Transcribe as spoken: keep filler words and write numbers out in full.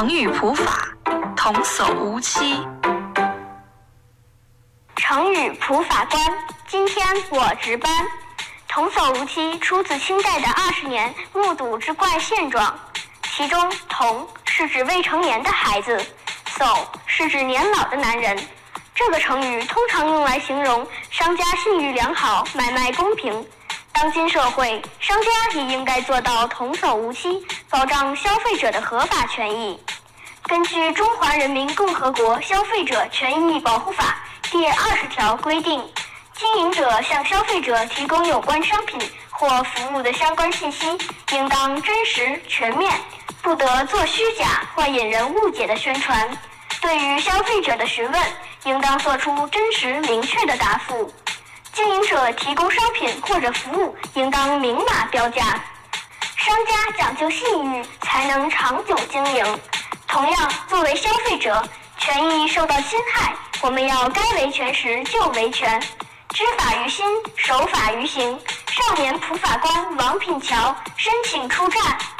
成语普法，童叟无欺。 成语普法官，今天我值班。童叟无欺出自清代的二十年目睹之怪现状，其中童是指未成年的孩子，叟是指年老的男人。这个成语通常用来形容商家信誉良好，买卖公平。当今社会，商家也应该做到童叟无欺，保障消费者的合法权益。根据《中华人民共和国消费者权益保护法》第二十条规定，经营者向消费者提供有关商品或服务的相关信息，应当真实全面，不得做虚假或引人误解的宣传。对于消费者的询问，应当做出真实明确的答复。经营者提供商品或者服务，应当明码标价。商家讲究信誉，才能长久经营。同样，作为消费者，权益受到侵害，我们要该维权时就维权，知法于心，守法于行。少年普法官王品桥申请出战。